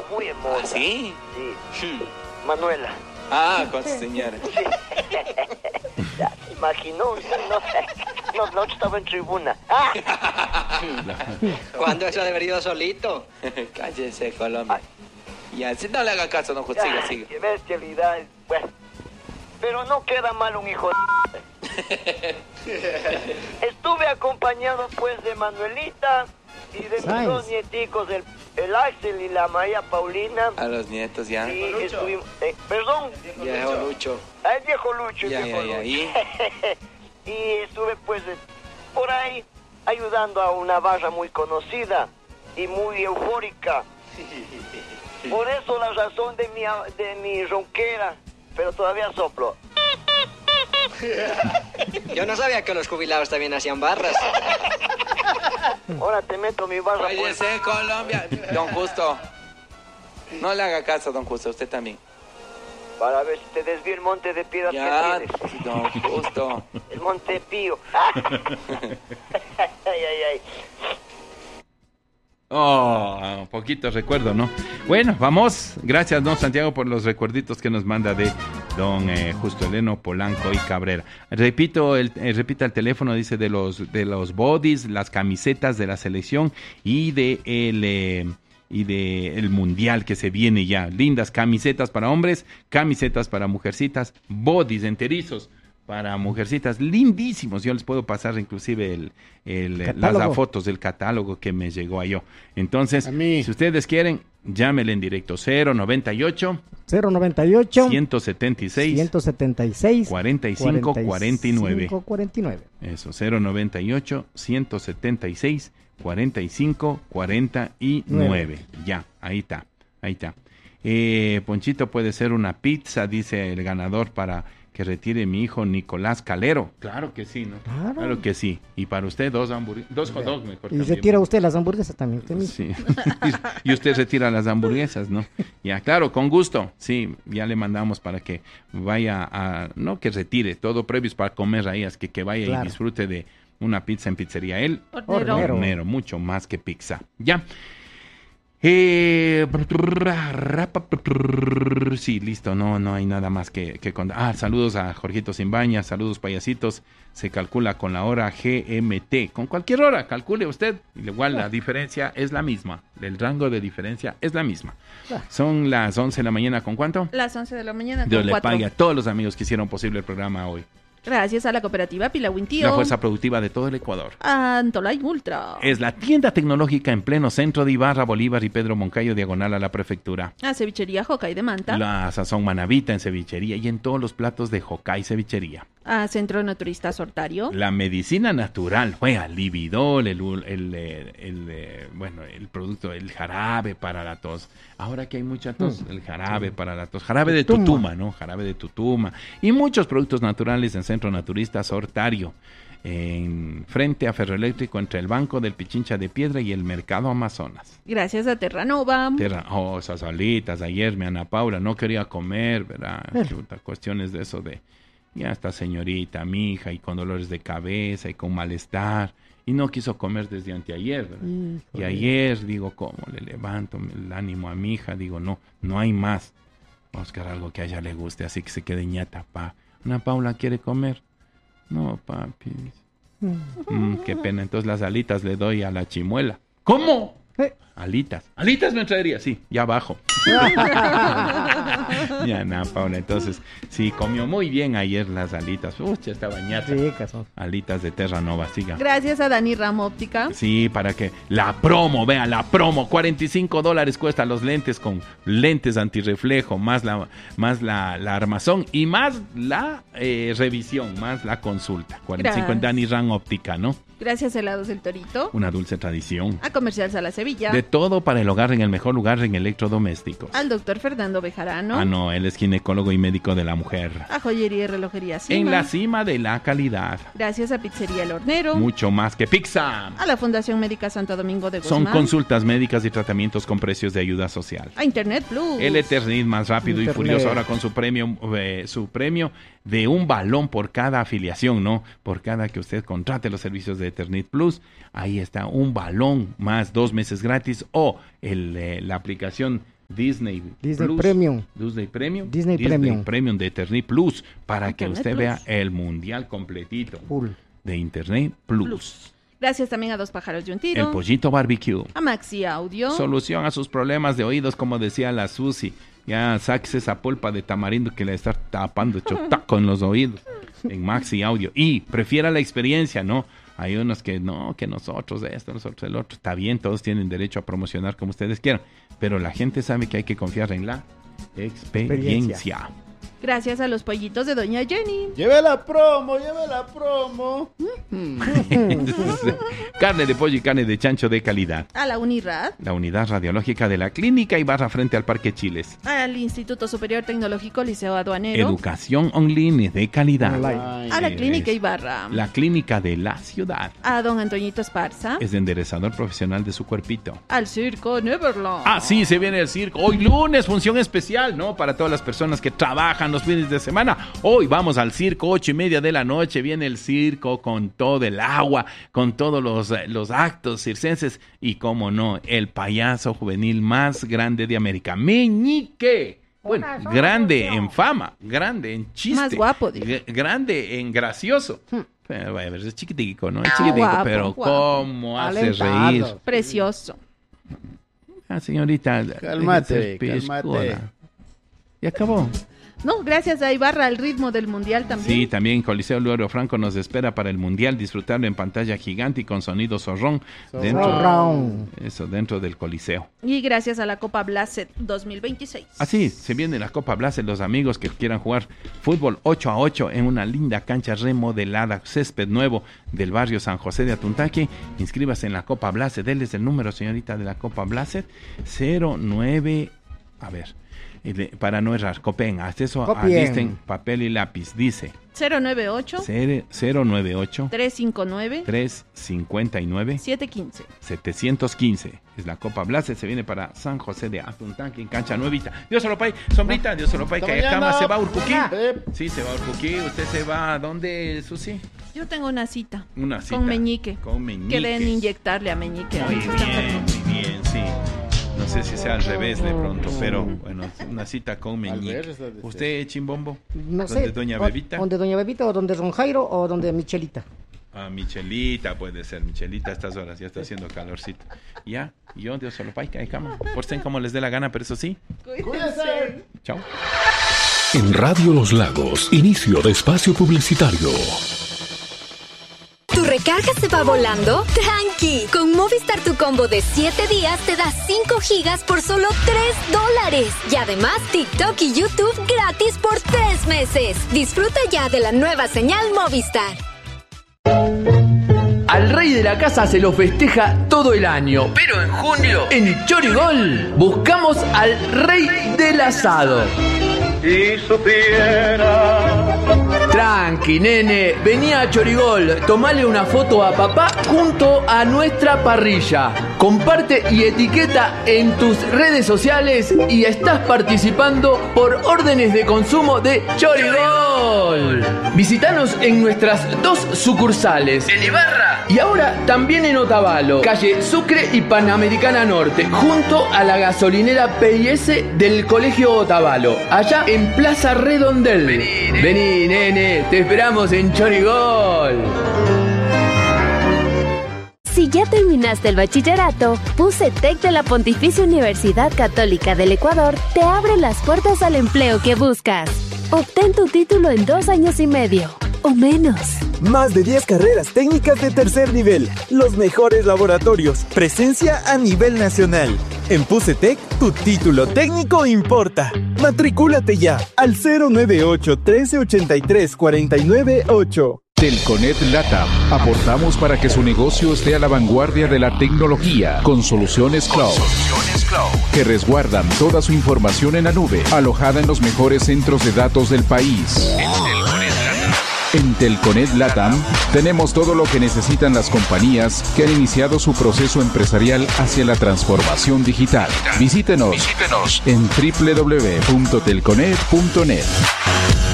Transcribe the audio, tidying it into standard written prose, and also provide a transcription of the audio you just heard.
muy en moda. ¿Ah, sí? Sí. Manuela. Ah, con su señora. Sí. Ya se imaginó, no estaba en tribuna. ¿Cuándo eso de haber ido solito? Cállese, Colombia. Ya, si no le haga caso, don José, siga. Qué bestialidad. Bueno, pero no queda mal un hijo de... Estuve acompañado pues de Manuelita y de mis dos nieticos, el Axel y la María Paulina. A los nietos ya. Sí, estuvimos... perdón. Viejo Lucho. El viejo Lucho. Ya. Y estuve pues por ahí ayudando a una barra muy conocida y muy eufórica. Por eso la razón de mi ronquera, pero todavía soplo. Yo no sabía que los jubilados también hacían barras. Ahora te meto mi barra. Cállese, Colombia. Don Justo. No le haga caso, don Justo, usted también. Para ver si te desvío el monte de piedras ya, que tienes. Don Justo. El monte Pío. ay. Oh, poquito recuerdo, ¿no? Bueno, vamos. Gracias, don Santiago, por los recuerditos que nos manda de don Justo Eleno Polanco y Cabrera. Repita el teléfono, dice, de los bodies, las camisetas de la selección y de el mundial que se viene ya. Lindas camisetas para hombres, camisetas para mujercitas, bodies enterizos para mujercitas, lindísimos. Yo les puedo pasar inclusive las fotos del catálogo que me llegó a yo. Entonces, si ustedes quieren, llámenle en directo 098 176 45 49. Eso, 098 176 45 49. Ya, ahí está. Ponchito, puede ser una pizza, dice el ganador, para que retire mi hijo Nicolás Calero. Claro que sí, ¿no? Claro que sí. Y para usted dos hot dogs mejor. Y retira usted las hamburguesas también. Sí. Y usted retira las hamburguesas, ¿no? Ya, claro, con gusto. Sí, ya le mandamos para que vaya no que retire, todo previo para comer ahí, es que vaya y disfrute de una pizza en Pizzería El Hornero, mucho más que pizza. Ya. Sí, listo, no hay nada más que contar. Saludos a Jorgito Simbaña, saludos payasitos. Se calcula con la hora GMT, con cualquier hora, calcule usted. Igual la diferencia es la misma, el rango de diferencia es la misma. Son las 11 de la mañana, ¿con cuánto? Las 11 de la mañana con Dios 4. le pague a todos los amigos que hicieron posible el programa hoy. Gracias a la cooperativa Pilahuintío. La fuerza productiva de todo el Ecuador. Antolay Ultra. Es la tienda tecnológica en pleno centro de Ibarra, Bolívar y Pedro Moncayo, diagonal a la prefectura. A Cevichería Jocay de Manta. La sazón manavita en cevichería y en todos los platos de Jocay Cevichería. A Centro Naturista Sortario. La medicina natural, Lividol, el producto, el jarabe para la tos. Ahora que hay mucha tos, el jarabe para la tos. Jarabe de tutuma, ¿no? Jarabe de tutuma. Y muchos productos naturales en Centro Naturista Sortario. En frente a Ferroeléctrico, entre el Banco del Pichincha de Piedra y el Mercado Amazonas. Gracias a Terranova. Esas alitas, ayer mi Ana Paula no quería comer, ¿verdad? Cuestiones de eso de... Ya está señorita, mi hija, y con dolores de cabeza y con malestar, y no quiso comer desde anteayer, ¿verdad? Y ayer, digo, ¿cómo le levanto el ánimo a mi hija? Digo, no hay más. Vamos a buscar algo que a ella le guste, así que se quede ñata, pa. Ana Paula quiere comer. No, papi. Qué pena, entonces las alitas le doy a la chimuela. ¿Cómo? Alitas me traería, sí, ya abajo. Ya, Paula, entonces, sí, comió muy bien ayer las alitas. Ya estaba ñata. Alitas de Terranova, siga. Gracias a Dani Ramo Óptica. Sí, para que la promo, vean, la promo, $45 cuesta los lentes con lentes antirreflejo, más la armazón y más la revisión, más la consulta. 45 en Dani Ramo Óptica, ¿no? Gracias a Helados del Torito. Una dulce tradición. A Comercial Sala Sevilla. De todo para el hogar en el mejor lugar en electrodomésticos. Al doctor Fernando Bejarano. Él es ginecólogo y médico de la mujer. A Joyería y Relojería Cima. En la cima de la calidad. Gracias a Pizzería El Hornero. Mucho más que pizza. A la Fundación Médica Santo Domingo de Guzmán. Son consultas médicas y tratamientos con precios de ayuda social. A Internet Plus. El Eternit más rápido y furioso ahora con su premio de un balón por cada afiliación, ¿no? Por cada que usted contrate los servicios de Eternit Plus, ahí está un balón más 2 meses gratis o la aplicación Disney Plus, Premium. Disney Premium, Disney Premium de Internet Plus, para que Internet usted Plus. vea el mundial completito Full. de Internet Plus. Gracias también a Dos Pájaros de un Tiro. El Pollito Barbecue. A Maxi Audio. Solución a sus problemas de oídos, como decía la Susi. Ya saques esa pulpa de tamarindo que le está tapando chotaco en los oídos. En Maxi Audio. Y prefiera la experiencia, ¿no? Hay unos que no, que nosotros esto, nosotros el otro. Está bien, todos tienen derecho a promocionar como ustedes quieran. Pero la gente sabe que hay que confiar en la experiencia. Gracias a los pollitos de Doña Jenny. Lleve la promo. Carne de pollo y carne de chancho de calidad. A la Unirad. La unidad radiológica de la Clínica Ibarra frente al Parque Chiles. Al Instituto Superior Tecnológico Liceo Aduanero. Educación online de calidad. A la Clínica Ibarra. La clínica de la ciudad. A don Antoñito Esparza. Es enderezador profesional de su cuerpito. Al Circo Neverland. Ah, sí, se viene el circo. Hoy lunes, función especial, ¿no? Para todas las personas que trabajan los fines de semana. Hoy vamos al circo, 8:30 de la noche. Viene el circo con todo el agua, con todos los actos circenses. Y, cómo no, el payaso juvenil más grande de América. Meñique. Bueno, grande en fama, grande en chiste. Más guapo, digo. Grande en gracioso. Pero, a ver, es chiquitico, ¿no? Es chiquitico, guapo, pero guapo. cómo hace Alentado. reír. Precioso. Ah, señorita. Cálmate, deje de ser cálmate. piscola. Y acabó. No, gracias a Ibarra al ritmo del mundial también. Sí, también Coliseo Luero Franco nos espera para el Mundial, disfrutarlo en pantalla gigante y con sonido zorrón dentro del Coliseo. Y gracias a la Copa Blacet 2026. Así, se viene la Copa Blase, los amigos que quieran jugar fútbol 8-8 en una linda cancha remodelada, césped nuevo del barrio San José de Atuntaque. Inscríbase en la Copa Blase, denles el número, señorita, de la Copa Blase, 09, a ver, para no errar, copien, acceso a listen, papel y lápiz, dice 098 359 715. 715. Es la Copa Blase, se viene para San José de Atuntanque, en cancha nuevita. Dios se lo pague, sombrita, Dios se lo pague, que cama se va a Urcuquí. Sí, se va a Urcuquí. ¿Usted se va a dónde, Susi? Yo tengo una cita. Una cita. Con Meñique. Con Meñique. Que deben inyectarle a Meñique. Muy bien, sí. No sé si sea al revés de pronto, pero bueno, una cita con Meñique. ¿Usted, Chimbombo? No sé. ¿Donde Doña Bebita? ¿Donde Doña Bebita o donde Don Jairo o donde Michelita? Ah, Michelita puede ser. Michelita a estas horas ya está haciendo calorcito. Ya, yo, Dios solo paica de cama. Porten como les dé la gana, pero eso sí. Cuídense. Chao. En Radio Los Lagos, inicio de espacio publicitario. ¿Tu recarga se va volando? ¡Tranqui! Con Movistar tu combo de 7 días te da 5 gigas por solo $3. Y además TikTok y YouTube gratis por 3 meses. Disfruta ya de la nueva señal Movistar. Al rey de la casa se lo festeja todo el año, pero en junio, en Chorigol, buscamos al rey del asado. Si supiera. Tranqui, nene, vení a Chorigol, tomale una foto a papá junto a nuestra parrilla. Comparte y etiqueta en tus redes sociales y estás participando por órdenes de consumo de Chorigol. Visítanos en nuestras 2 sucursales, en Ibarra y ahora también en Otavalo, calle Sucre y Panamericana Norte, junto a la gasolinera P&S del Colegio Otavalo, allá en Plaza Redondel. Vení, nene, te esperamos en Chorigol. Si ya terminaste el bachillerato, PUSETEC de la Pontificia Universidad Católica del Ecuador te abre las puertas al empleo que buscas. Obtén tu título en 2 años y medio o menos. Más de 10 carreras técnicas de tercer nivel, los mejores laboratorios, presencia a nivel nacional. En PUSETEC, tu título técnico importa. Matricúlate ya al 098-1383-498. Telconet LATAM. Aportamos para que su negocio esté a la vanguardia de la tecnología con soluciones cloud que resguardan toda su información en la nube, alojada en los mejores centros de datos del país. En Telconet LATAM tenemos todo lo que necesitan las compañías que han iniciado su proceso empresarial hacia la transformación digital. Visítenos en www.telconet.net.